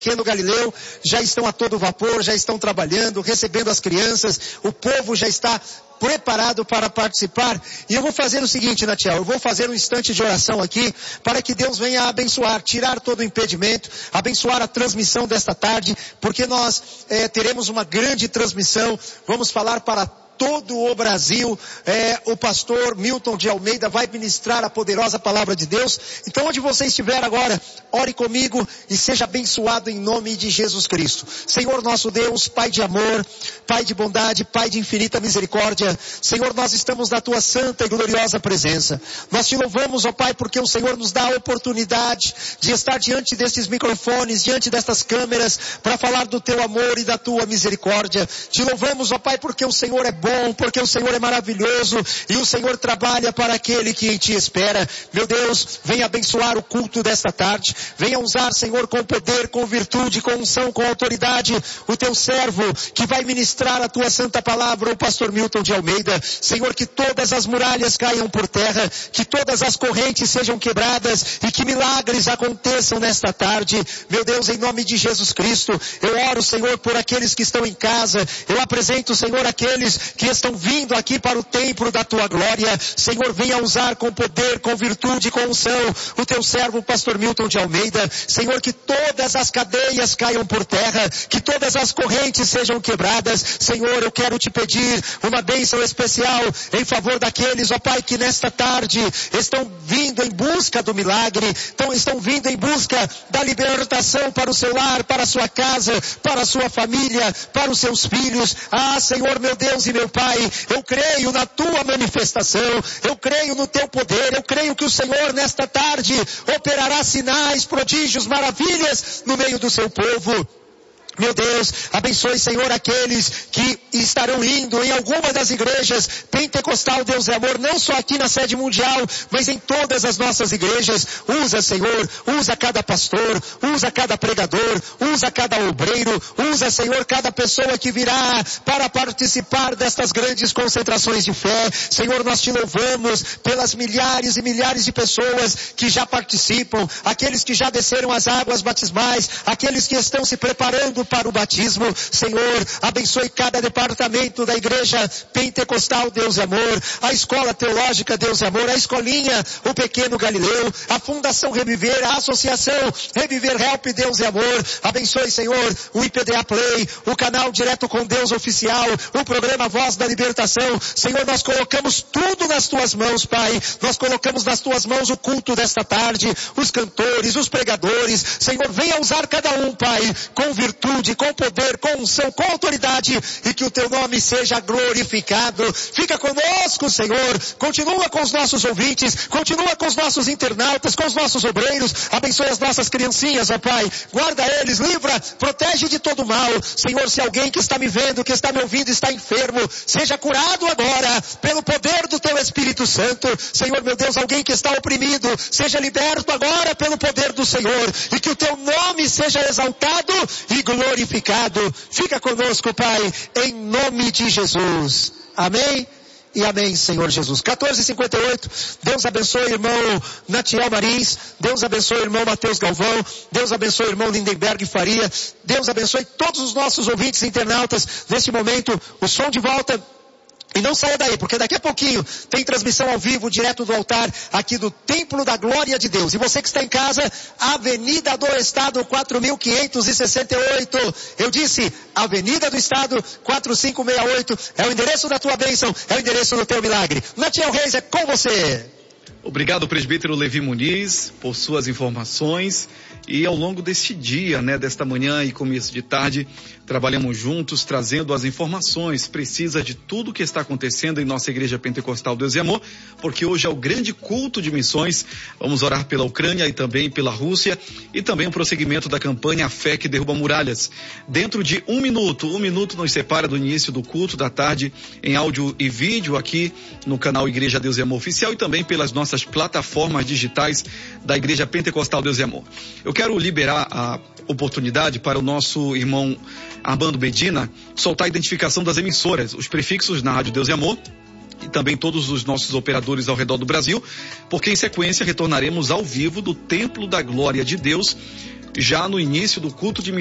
Pequeno Galileu já estão a todo vapor, já estão trabalhando, recebendo as crianças, o povo já está preparado para participar. E eu vou fazer o seguinte, Natiel, eu vou fazer um instante de oração aqui, para que Deus venha abençoar, tirar todo o impedimento, abençoar a transmissão desta tarde, porque nós teremos uma grande transmissão, vamos falar para todo o Brasil, o pastor Milton de Almeida vai ministrar a poderosa palavra de Deus. Então onde você estiver agora, ore comigo e seja abençoado em nome de Jesus Cristo. Senhor nosso Deus, Pai de amor, Pai de bondade, Pai de infinita misericórdia, Senhor, nós estamos na tua santa e gloriosa presença. Nós te louvamos, ó Pai, porque o Senhor nos dá a oportunidade de estar diante destes microfones, diante destas câmeras, para falar do teu amor e da tua misericórdia. Te louvamos, ó Pai, porque o Senhor é bom, porque o Senhor é maravilhoso e o Senhor trabalha para aquele que em ti espera. Meu Deus, venha abençoar o culto desta tarde, venha usar, Senhor, com poder, com virtude, com unção, com autoridade, o teu servo que vai ministrar a tua santa palavra, o pastor Milton de Almeida. Senhor, que todas as muralhas caiam por terra, que todas as correntes sejam quebradas e que milagres aconteçam nesta tarde. Meu Deus, em nome de Jesus Cristo, eu oro, Senhor, por aqueles que estão em casa, eu apresento, Senhor, aqueles que estão vindo aqui para o templo da tua glória. Senhor, venha usar com poder, com virtude, com unção, o teu servo, o pastor Milton de Almeida. Senhor, que todas as cadeias caiam por terra, que todas as correntes sejam quebradas. Senhor, eu quero te pedir uma bênção especial em favor daqueles, ó Pai, que nesta tarde estão vindo em busca do milagre, estão vindo em busca da libertação para o seu lar, para a sua casa, para a sua família, para os seus filhos. Ah, Senhor, meu Deus e meu Pai, eu creio na tua manifestação, eu creio no teu poder, eu creio que o Senhor nesta tarde operará sinais, prodígios, maravilhas no meio do seu povo. Meu Deus, abençoe, Senhor, aqueles que estarão indo em alguma das igrejas Pentecostal Deus é Amor, não só aqui na sede mundial, mas em todas as nossas igrejas. Usa, Senhor, usa cada pastor, usa cada pregador, usa cada obreiro, usa, Senhor, cada pessoa que virá para participar destas grandes concentrações de fé. Senhor, nós te louvamos pelas milhares e milhares de pessoas que já participam, aqueles que já desceram as águas batismais, aqueles que estão se preparando para o batismo. Senhor, abençoe cada departamento da igreja Pentecostal Deus é Amor, a escola teológica Deus é Amor, a escolinha, o Pequeno Galileu, a Fundação Reviver, a Associação Reviver Help Deus é Amor. Abençoe, Senhor, o IPDA Play, o canal Direto com Deus Oficial, o programa Voz da Libertação. Senhor, nós colocamos tudo nas tuas mãos, Pai. Nós colocamos nas tuas mãos o culto desta tarde, os cantores, os pregadores. Senhor, venha usar cada um, Pai, com virtude, com poder, com unção, com autoridade, e que o teu nome seja glorificado. Fica conosco, Senhor, continua com os nossos ouvintes, continua com os nossos internautas, com os nossos obreiros. Abençoe as nossas criancinhas, ó Pai, guarda eles, livra, protege de todo mal. Senhor, se alguém que está me vendo, que está me ouvindo, está enfermo, seja curado agora, pelo poder do teu Espírito Santo. Senhor, meu Deus, alguém que está oprimido, seja liberto agora pelo poder do Senhor, e que o teu nome seja exaltado e glorificado. Fica conosco, Pai, em nome de Jesus. Amém e amém, Senhor Jesus. 14h58, Deus abençoe o irmão Natiel Marins, Deus abençoe o irmão Mateus Galvão, Deus abençoe o irmão Lindenberg Faria, Deus abençoe todos os nossos ouvintes e internautas. Neste momento, o som de volta. E não saia daí, porque daqui a pouquinho tem transmissão ao vivo, direto do altar, aqui do Templo da Glória de Deus. E você que está em casa, Avenida do Estado 4568. Eu disse, Avenida do Estado 4568. É o endereço da tua bênção, é o endereço do teu milagre. Natiel Reis, é com você. Obrigado, presbítero Levi Muniz, por suas informações. E ao longo deste dia, desta manhã e começo de tarde, trabalhamos juntos, trazendo as informações precisas de tudo que está acontecendo em nossa Igreja Pentecostal Deus e Amor, porque hoje é o grande culto de missões. Vamos orar pela Ucrânia e também pela Rússia, e também o prosseguimento da campanha A Fé que Derruba Muralhas. Dentro de um minuto nos separa do início do culto da tarde, em áudio e vídeo aqui no canal Igreja Deus e Amor Oficial, e também pelas nossas plataformas digitais da Igreja Pentecostal Deus e Amor. Eu quero liberar a oportunidade para o nosso irmão Armando Medina soltar a identificação das emissoras, os prefixos na Rádio Deus e Amor, e também todos os nossos operadores ao redor do Brasil, porque em sequência retornaremos ao vivo do Templo da Glória de Deus já no início do culto de